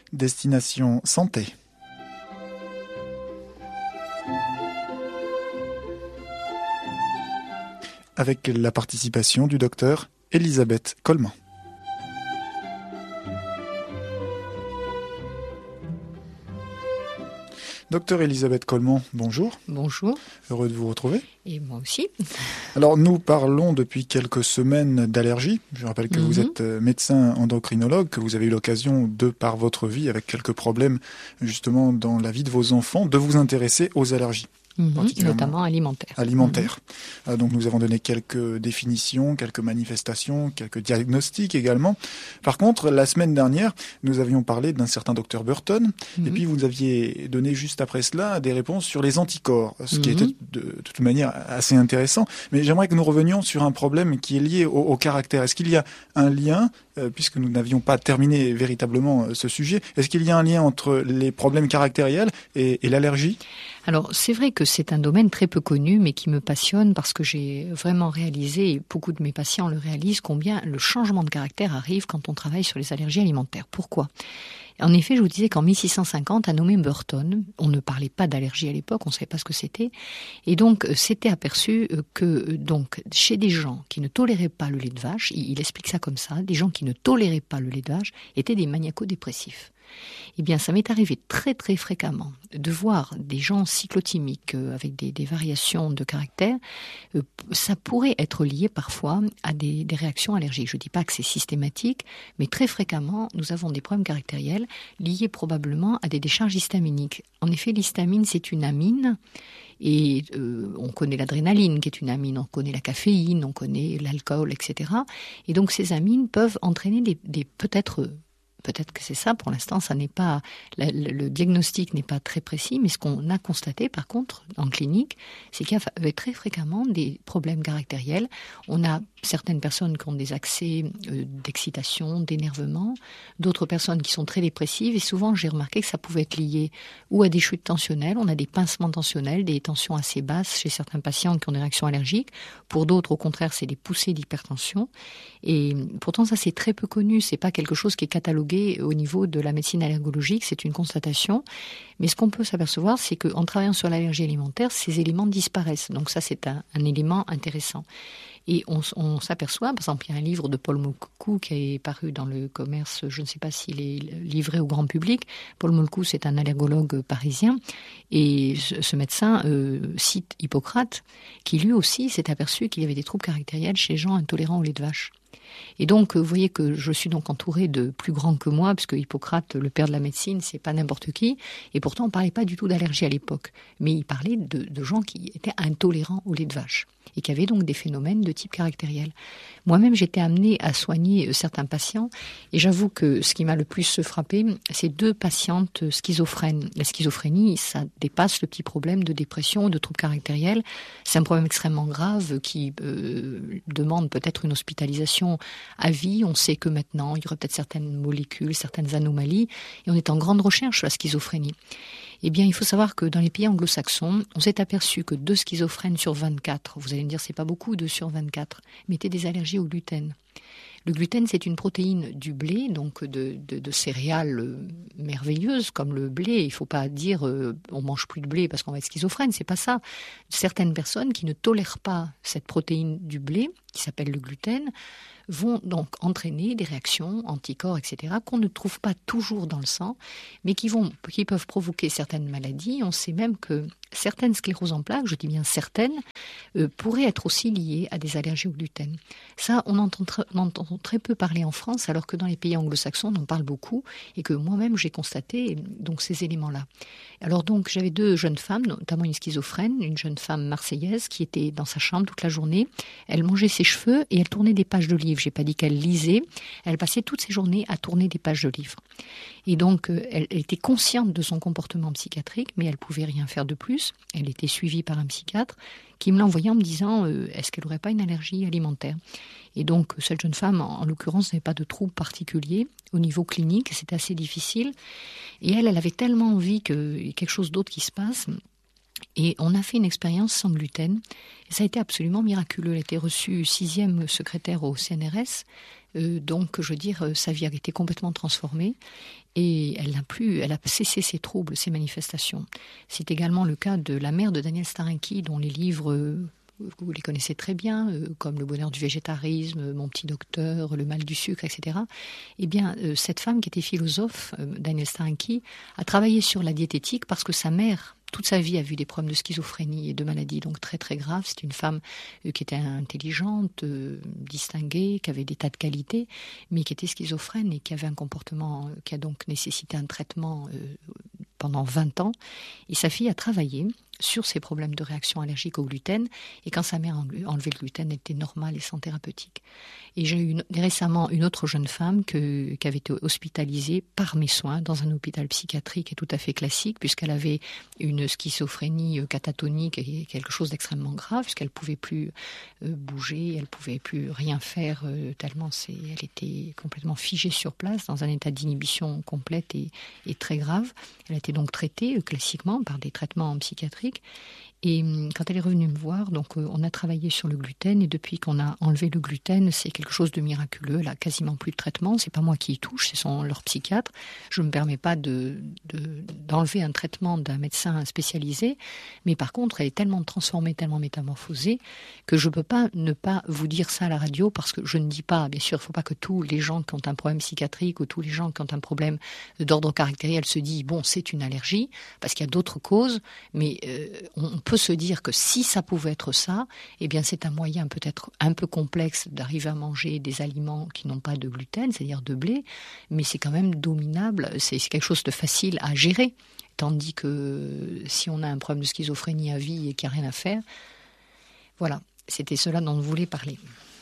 Destination Santé. Avec la participation du docteur Elisabeth Coleman. Docteur Elisabeth Coleman, bonjour. Bonjour. Heureux de vous retrouver. Et moi aussi. Alors, nous parlons depuis quelques semaines d'allergies. Je rappelle que vous êtes médecin endocrinologue, que vous avez eu l'occasion, de par votre vie, avec quelques problèmes justement dans la vie de vos enfants, de vous intéresser aux allergies. Notamment alimentaires. Donc nous avons donné quelques définitions, quelques manifestations, quelques diagnostics également. Par contre, la semaine dernière, nous avions parlé d'un certain docteur Burton, et puis vous aviez donné juste après cela des réponses sur les anticorps, ce qui était de toute manière assez intéressant. Mais j'aimerais que nous revenions sur un problème qui est lié au caractère. Est-ce qu'il y a un lien, puisque nous n'avions pas terminé véritablement ce sujet, est-ce qu'il y a un lien entre les problèmes caractériels et l'allergie ? Alors, c'est vrai que c'est un domaine très peu connu, mais qui me passionne parce que j'ai vraiment réalisé, et beaucoup de mes patients le réalisent, combien le changement de caractère arrive quand on travaille sur les allergies alimentaires. Pourquoi ? En effet, je vous disais qu'en 1650, un nommé Burton, on ne parlait pas d'allergie à l'époque, on ne savait pas ce que c'était, et donc s'était aperçu que donc chez des gens qui ne toléraient pas le lait de vache, il explique ça comme ça, des gens qui ne toléraient pas le lait de vache étaient des maniaco-dépressifs. Eh bien, ça m'est arrivé très très fréquemment de voir des gens cyclotimiques avec des variations de caractère. Ça pourrait être lié parfois à des réactions allergiques. Je ne dis pas que c'est systématique, mais très fréquemment, nous avons des problèmes caractériels liés probablement à des décharges histaminiques. En effet, l'histamine, c'est une amine. Et on connaît l'adrénaline qui est une amine, on connaît la caféine, on connaît l'alcool, etc. Et donc ces amines peuvent entraîner Peut-être que c'est ça, pour l'instant, ça n'est pas, le diagnostic n'est pas très précis, mais ce qu'on a constaté, par contre, en clinique, c'est qu'il y avait très fréquemment des problèmes caractériels. On a certaines personnes qui ont des accès d'excitation, d'énervement, d'autres personnes qui sont très dépressives, et souvent, j'ai remarqué que ça pouvait être lié ou à des chutes tensionnelles, on a des pincements tensionnels, des tensions assez basses chez certains patients qui ont des réactions allergiques. Pour d'autres, au contraire, c'est des poussées d'hypertension. Et pourtant, ça, c'est très peu connu, c'est pas quelque chose qui est catalogué au niveau de la médecine allergologique, c'est une constatation. Mais ce qu'on peut s'apercevoir, c'est qu'en travaillant sur l'allergie alimentaire, ces éléments disparaissent. Donc ça, c'est un élément intéressant. Et on s'aperçoit, par exemple, il y a un livre de Paul Molcou qui est paru dans le commerce, je ne sais pas s'il est livré au grand public. Paul Molcou, c'est un allergologue parisien. Et ce médecin cite Hippocrate, qui lui aussi s'est aperçu qu'il y avait des troubles caractériels chez les gens intolérants au lait de vache. Et donc, vous voyez que je suis donc entourée de plus grands que moi, parce que Hippocrate, le père de la médecine, c'est pas n'importe qui. Et pourtant, on parlait pas du tout d'allergie à l'époque. Mais il parlait de gens qui étaient intolérants au lait de vache et qui avaient donc des phénomènes de type caractériel. Moi-même, j'étais amenée à soigner certains patients. Et j'avoue que ce qui m'a le plus frappé, c'est 2 patientes schizophrènes. La schizophrénie, ça dépasse le petit problème de dépression, de troubles caractériels. C'est un problème extrêmement grave qui demande peut-être une hospitalisation à vie. On sait que maintenant, il y aurait peut-être certaines molécules, certaines anomalies, et on est en grande recherche sur la schizophrénie. Eh bien, il faut savoir que dans les pays anglo-saxons, on s'est aperçu que 2 schizophrènes sur 24, vous allez me dire c'est pas beaucoup, 2 sur 24, mais étaient des allergies au gluten. Le gluten, c'est une protéine du blé, donc de céréales merveilleuses comme le blé. Il ne faut pas dire on mange plus de blé parce qu'on va être schizophrène, c'est pas ça. Certaines personnes qui ne tolèrent pas cette protéine du blé, qui s'appelle le gluten, vont donc entraîner des réactions, anticorps, etc., qu'on ne trouve pas toujours dans le sang, mais qui peuvent provoquer certaines maladies. On sait même que certaines scléroses en plaques, je dis bien certaines, pourraient être aussi liées à des allergies au gluten. Ça, on entend très peu parler en France, alors que dans les pays anglo-saxons, on en parle beaucoup, et que moi-même, j'ai constaté donc ces éléments-là. Alors donc, j'avais 2 jeunes femmes, notamment une schizophrène, une jeune femme marseillaise qui était dans sa chambre toute la journée. Elle mangeait ses cheveux et elle tournait des pages de livres. J'ai pas dit qu'elle lisait. Elle passait toutes ses journées à tourner des pages de livres. Et donc, elle était consciente de son comportement psychiatrique, mais elle pouvait rien faire de plus. Elle était suivie par un psychiatre qui me l'a envoyé en me disant est-ce qu'elle n'aurait pas une allergie alimentaire ? Et donc, cette jeune femme, en l'occurrence, n'avait pas de trouble particulier au niveau clinique. C'était assez difficile. Et elle avait tellement envie qu'il y ait quelque chose d'autre qui se passe. Et on a fait une expérience sans gluten. Et ça a été absolument miraculeux. Elle a été reçue 6e secrétaire au CNRS. Donc, je veux dire, sa vie a été complètement transformée et elle a cessé ses troubles, ses manifestations. C'est également le cas de la mère de Daniel Starenky, dont les livres... vous les connaissez très bien, comme Le bonheur du végétarisme, Mon petit docteur, Le mal du sucre, etc. Eh bien, cette femme qui était philosophe, Daniel Starenky, a travaillé sur la diététique parce que sa mère, toute sa vie, a vu des problèmes de schizophrénie et de maladies donc très très graves. C'est une femme qui était intelligente, distinguée, qui avait des tas de qualités, mais qui était schizophrène et qui avait un comportement qui a donc nécessité un traitement pendant 20 ans. Et sa fille a travaillé sur ces problèmes de réaction allergique au gluten, et quand sa mère a enlevé le gluten, elle était normale et sans thérapeutique. Et j'ai eu récemment une autre jeune femme qui avait été hospitalisée par mes soins dans un hôpital psychiatrique et tout à fait classique, puisqu'elle avait une schizophrénie catatonique et quelque chose d'extrêmement grave, puisqu'elle ne pouvait plus bouger, elle ne pouvait plus rien faire, tellement elle était complètement figée sur place, dans un état d'inhibition complète et très grave. Elle a été donc traitée classiquement par des traitements psychiatriques. Et quand elle est revenue me voir, donc on a travaillé sur le gluten, et depuis qu'on a enlevé le gluten, c'est quelque chose de miraculeux. Elle a quasiment plus de traitement. C'est pas moi qui y touche, c'est leur psychiatre. Je me permets pas d'enlever un traitement d'un médecin spécialisé, mais par contre, elle est tellement transformée, tellement métamorphosée que je peux pas ne pas vous dire ça à la radio, parce que je ne dis pas, bien sûr, il faut pas que tous les gens qui ont un problème psychiatrique ou tous les gens qui ont un problème d'ordre caractériel se disent bon, c'est une allergie, parce qu'il y a d'autres causes, mais on peut se dire que si ça pouvait être ça, eh bien c'est un moyen peut-être un peu complexe d'arriver à manger des aliments qui n'ont pas de gluten, c'est-à-dire de blé, mais c'est quand même dominable, c'est quelque chose de facile à gérer. Tandis que si on a un problème de schizophrénie à vie et qu'il n'y a rien à faire, voilà, c'était cela dont on voulait parler.